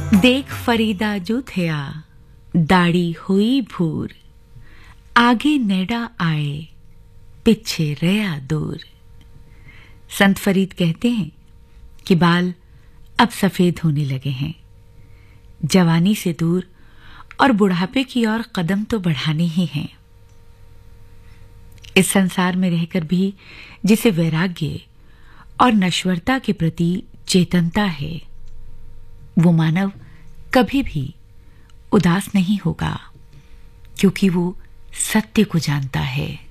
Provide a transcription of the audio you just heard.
देख फरीदा जो थया दाढ़ी हुई भूर, आगे नेड़ा आए पीछे रया दूर। संत फरीद कहते हैं कि बाल अब सफेद होने लगे हैं, जवानी से दूर और बुढ़ापे की ओर कदम तो बढ़ाने ही हैं। इस संसार में रहकर भी जिसे वैराग्य और नश्वरता के प्रति चेतनता है, वो मानव कभी भी उदास नहीं होगा, क्योंकि वो सत्य को जानता है।